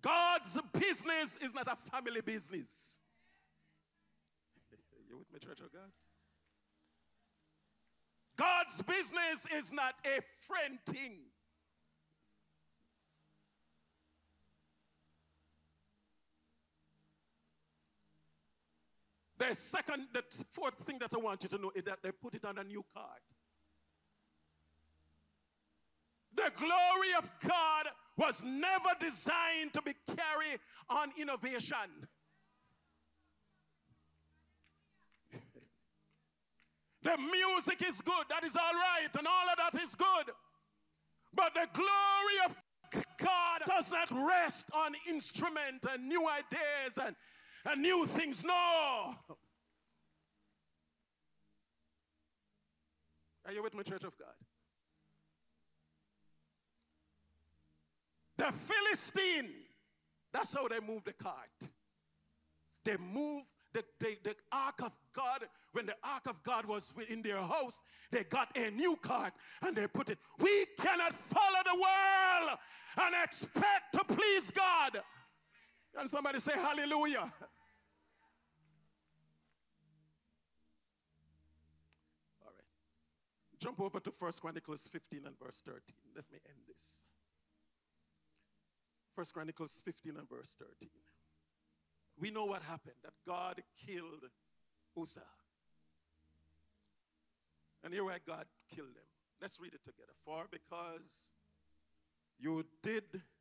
God's business is not a family business. You with me, Church of God? God's business is not a friend thing. The fourth thing that I want you to know is that they put it on a new card. The glory of God was never designed to be carried on innovation. The music is good, that is all right, and all of that is good. But the glory of God does not rest on instrument and new ideas and new things. No. Are you with me, Church of God? The Philistine, that's how they moved the cart. They moved the ark of God. When the ark of God was in their house, they got a new cart and they put it. We cannot follow the world and expect to please God. And somebody say hallelujah. All right. Jump over to 1 Chronicles 15 and verse 13. Let me end this. 1 Chronicles 15 and verse 13. We know what happened, that God killed Uzzah. And here why God killed him. Let's read it together. For because you did